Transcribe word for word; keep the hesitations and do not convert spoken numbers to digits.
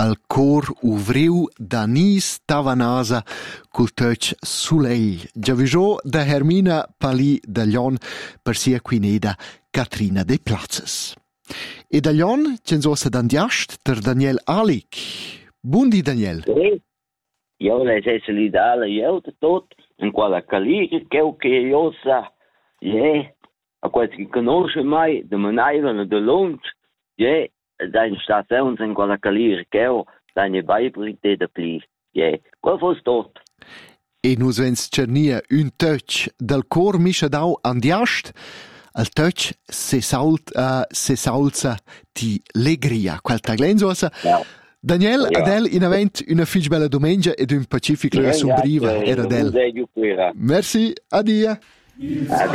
al cor uvriu Danis Tavanasa col touch Suleil. Giavigiò da Hermina Pali da Lion per sia quineda Katrina de Platzes. E da Lion censosa d'andiast ter Daniel Alic. Bundi Daniel. Sì, io le sei solidale, io da tot, in quella caliga che io sa, yeah, a quel che conosce mai, da manaiva da lunch, yeah, da in stazione in quella caliga che io, da ne baibrite da pli, yeah, quel fosse tot. E nus vens cernia un touch del cor mischa dau andiast, al touch se salt uh, se salsa di legria, quel taglenzosa. Yeah. Daniel, Ja. Adel, in avent una fig bella domenica ed un pacific Ja, sombriva, ja, era Adel. ja, ja. Merci, adia.